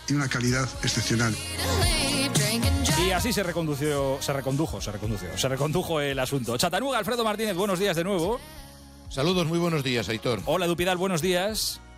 y una calidad excepcional. Y así se recondujo el asunto. Chatanuga, Alfredo Martínez, buenos días de nuevo. Saludos, muy buenos días, Aitor. Hola, Edu Pidal, buenos días.